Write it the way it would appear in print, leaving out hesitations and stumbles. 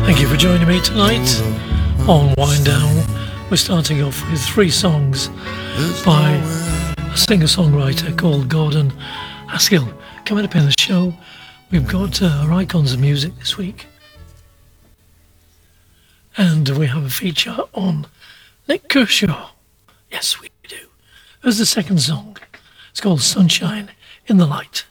Thank you for joining me tonight on Wind Down. We're starting off with 3 songs by a singer-songwriter called Gordon Haskell. Coming up in the show, we've got our icons of music this week. And we have a feature on Nick Kershaw. Yes, we do. There's the second song. It's called Sunshine in the Light.